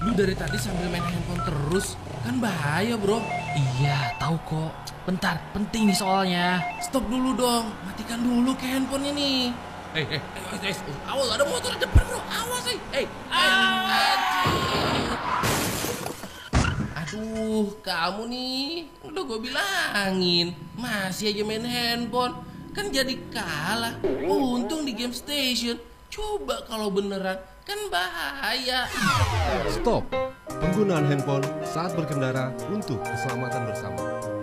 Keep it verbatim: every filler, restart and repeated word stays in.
Lu dari tadi sambil main handphone terus, kan bahaya bro. Iya, tahu kok. Bentar, penting nih soalnya. Stop dulu dong, matikan dulu ke handphonenya nih. Hei, hei, hei, awas ada motor di depan bro, awas hei. Hei, aduh, kamu nih, udah gue bilangin, masih aja main handphone, kan jadi kalah. Untung di game station, coba kalau beneran, kan bahaya. Stop penggunaan handphone saat berkendara untuk keselamatan bersama.